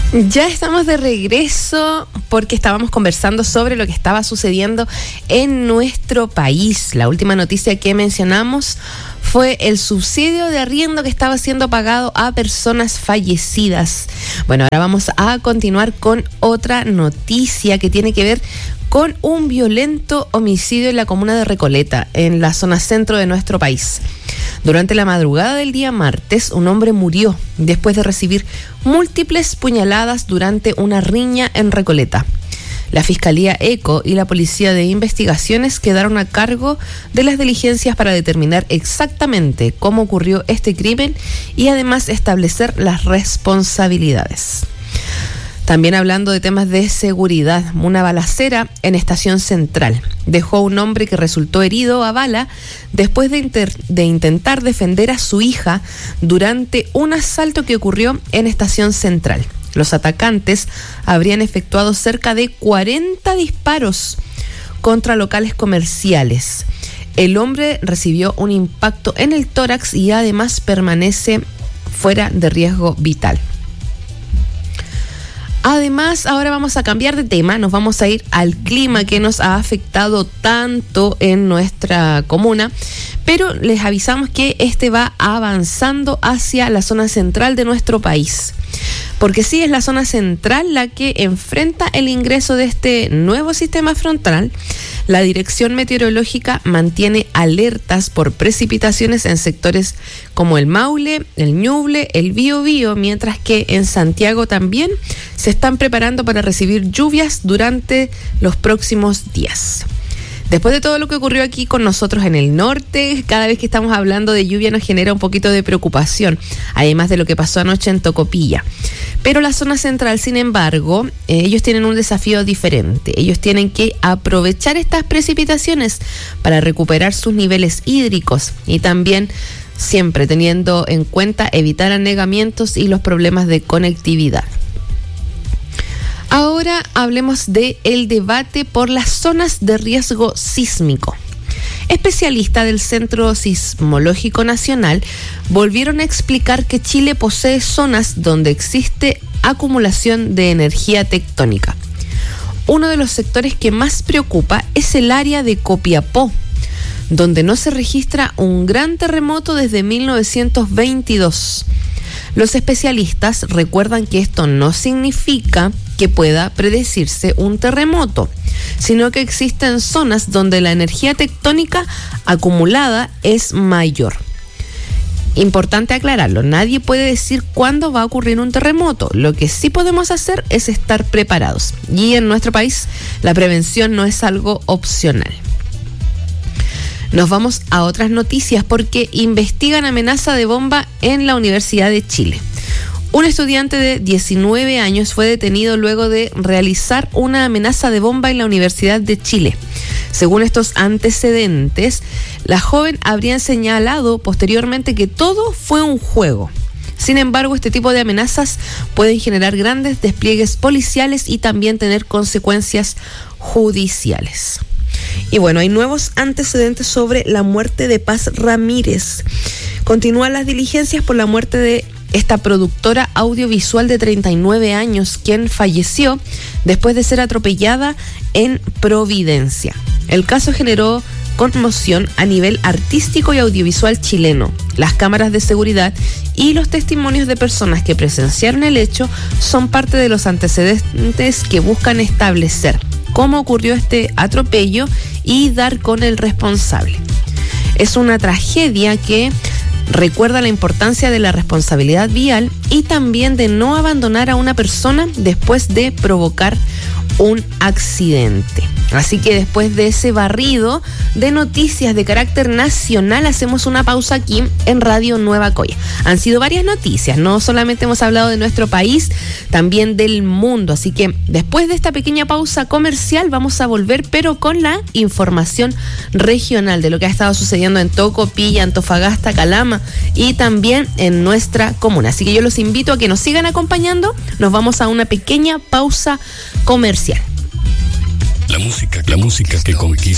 Ya estamos de regreso porque estábamos conversando sobre lo que estaba sucediendo en nuestro país. La última noticia que mencionamos fue el subsidio de arriendo que estaba siendo pagado a personas fallecidas. Bueno, ahora vamos a continuar con otra noticia que tiene que ver con un violento homicidio en la comuna de Recoleta, en la zona centro de nuestro país. Durante la madrugada del día martes, un hombre murió después de recibir múltiples puñaladas durante una riña en Recoleta. La Fiscalía ECO y la Policía de Investigaciones quedaron a cargo de las diligencias para determinar exactamente cómo ocurrió este crimen y además establecer las responsabilidades. También hablando de temas de seguridad, una balacera en Estación Central dejó a un hombre que resultó herido a bala después de intentar defender a su hija durante un asalto que ocurrió en Estación Central. Los atacantes habrían efectuado cerca de 40 disparos contra locales comerciales. El hombre recibió un impacto en el tórax y además permanece fuera de riesgo vital. Además, ahora vamos a cambiar de tema, nos vamos a ir al clima que nos ha afectado tanto en nuestra comuna, pero les avisamos que este va avanzando hacia la zona central de nuestro país. Porque sí, es la zona central la que enfrenta el ingreso de este nuevo sistema frontal. La Dirección Meteorológica mantiene alertas por precipitaciones en sectores como el Maule, el Ñuble, el Biobío, mientras que en Santiago también se están preparando para recibir lluvias durante los próximos días. Después de todo lo que ocurrió aquí con nosotros en el norte, cada vez que estamos hablando de lluvia nos genera un poquito de preocupación, además de lo que pasó anoche en Tocopilla. Pero la zona central, sin embargo, ellos tienen un desafío diferente. Ellos tienen que aprovechar estas precipitaciones para recuperar sus niveles hídricos y también siempre teniendo en cuenta evitar anegamientos y los problemas de conectividad. Ahora hablemos del debate por las zonas de riesgo sísmico. Especialistas del Centro Sismológico Nacional volvieron a explicar que Chile posee zonas donde existe acumulación de energía tectónica. Uno de los sectores que más preocupa es el área de Copiapó, donde no se registra un gran terremoto desde 1922. Los especialistas recuerdan que esto no significa que pueda predecirse un terremoto, sino que existen zonas donde la energía tectónica acumulada es mayor. Importante aclararlo, nadie puede decir cuándo va a ocurrir un terremoto. Lo que sí podemos hacer es estar preparados. Y en nuestro país la prevención no es algo opcional. Nos vamos a otras noticias porque investigan amenaza de bomba en la Universidad de Chile. Un estudiante de 19 años fue detenido luego de realizar una amenaza de bomba en la Universidad de Chile. Según estos antecedentes, la joven habría señalado posteriormente que todo fue un juego. Sin embargo, este tipo de amenazas pueden generar grandes despliegues policiales y también tener consecuencias judiciales. Y bueno, hay nuevos antecedentes sobre la muerte de Paz Ramírez. Continúan las diligencias por la muerte de esta productora audiovisual de 39 años, quien falleció después de ser atropellada en Providencia. El caso generó conmoción a nivel artístico y audiovisual chileno. Las cámaras de seguridad y los testimonios de personas que presenciaron el hecho son parte de los antecedentes que buscan establecer cómo ocurrió este atropello y dar con el responsable. Es una tragedia que recuerda la importancia de la responsabilidad vial y también de no abandonar a una persona después de provocar un accidente. Así que después de ese barrido de noticias de carácter nacional, hacemos una pausa aquí en Radio Nueva Coya. Han sido varias noticias, no solamente hemos hablado de nuestro país, también del mundo. Así que después de esta pequeña pausa comercial vamos a volver, pero con la información regional de lo que ha estado sucediendo en Tocopilla, Antofagasta, Calama y también en nuestra comuna. Así que yo los invito a que nos sigan acompañando. Nos vamos a una pequeña pausa comercial. La música que conquista.